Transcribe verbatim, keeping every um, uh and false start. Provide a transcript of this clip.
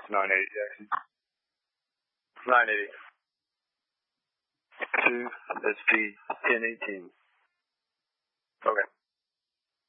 nine eighty, Jackson. nine eighty. two S P ten eighteen. Okay.